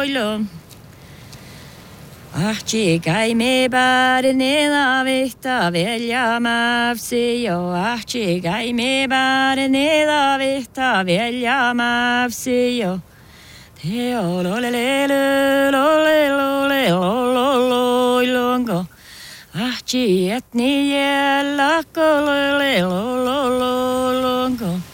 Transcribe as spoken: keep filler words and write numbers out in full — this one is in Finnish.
loilo. Ahti käime päädene lavehta velja mavsi jo. Ahti käime päädene lavehta velja mavsi jo. Teo lolelele lolelole lololoilongo. Ahti etni jällä kolole lolololongo.